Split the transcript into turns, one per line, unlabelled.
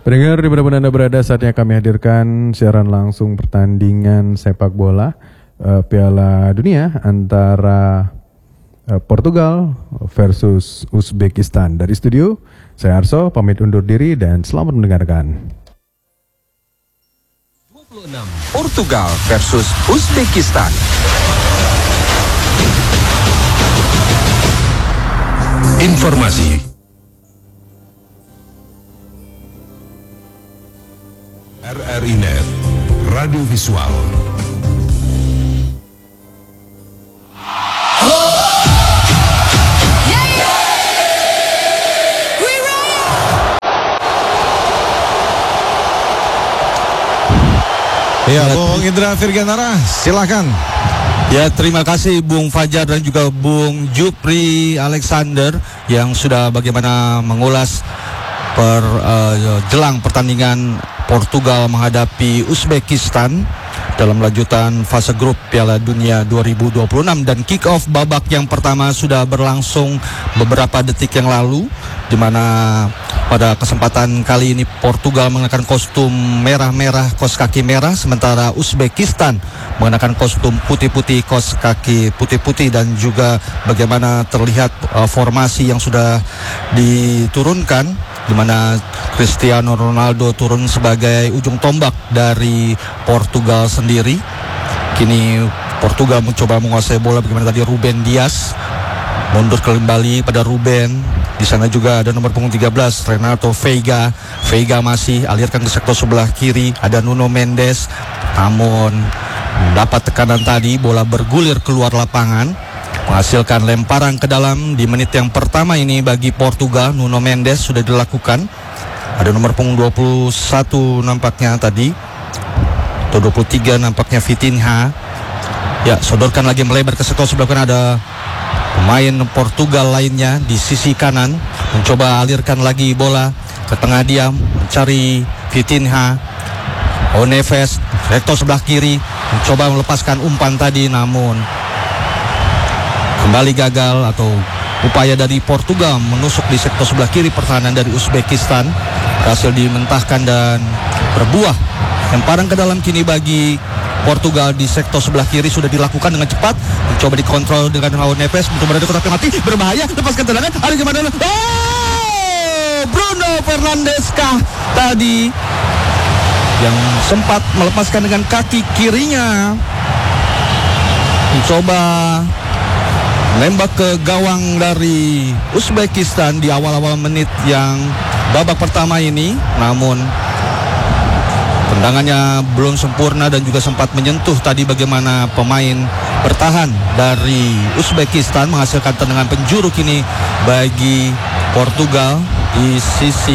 Pendengar dimanapun Anda berada, saatnya kami hadirkan siaran langsung pertandingan sepak bola Piala Dunia antara Portugal versus Uzbekistan. Dari studio, saya Arso, pamit undur diri dan selamat mendengarkan.
26 Portugal versus Uzbekistan. Informasi RRI Net, radio visual.
Ya, Bung Indra Virganara, silakan.
Ya, terima kasih Bung Fajar dan juga Bung Jupri Alexander yang sudah bagaimana mengulas jelang pertandingan Portugal menghadapi Uzbekistan dalam lanjutan fase grup Piala Dunia 2026, dan kick off babak yang pertama sudah berlangsung beberapa detik yang lalu, di mana pada kesempatan kali ini Portugal mengenakan kostum merah-merah, kaos kaki merah, sementara Uzbekistan mengenakan kostum putih-putih, kaos kaki putih-putih, dan juga bagaimana terlihat formasi yang sudah diturunkan, di mana Cristiano Ronaldo turun sebagai ujung tombak dari Portugal sendiri. Kini Portugal mencoba menguasai bola, bagaimana tadi Ruben Dias mundur kembali pada Ruben. Di sana juga ada nomor punggung 13 Renato Veiga. Veiga masih alirkan ke sektor sebelah kiri, ada Nuno Mendes, namun mendapat tekanan tadi, bola bergulir keluar lapangan, menghasilkan lemparan ke dalam di menit yang pertama ini bagi Portugal. Nuno Mendes sudah dilakukan, ada nomor punggung 21 nampaknya tadi, atau 23 nampaknya Vitinha. Ya, sodorkan lagi melebar ke sektor sebelah kanan, ada pemain Portugal lainnya di sisi kanan, mencoba alirkan lagi bola ke tengah diam, mencari Vitinha. Neves, sektor sebelah kiri, mencoba melepaskan umpan tadi, namun kembali gagal, atau upaya dari Portugal menusuk di sektor sebelah kiri pertahanan dari Uzbekistan berhasil dimentahkan dan berbuah. Lemparan ke dalam kini bagi Portugal di sektor sebelah kiri sudah dilakukan dengan cepat, mencoba dikontrol dengan Neves, mencoba dari kotak penalti, berbahaya, lepaskan tendangan, ada gimana? Bruno Fernandes kah tadi yang sempat melepaskan dengan kaki kirinya, mencoba nembak ke gawang dari Uzbekistan di awal-awal menit yang babak pertama ini, namun tendangannya belum sempurna dan juga sempat menyentuh tadi bagaimana pemain bertahan dari Uzbekistan, menghasilkan tendangan penjuru kini bagi Portugal di sisi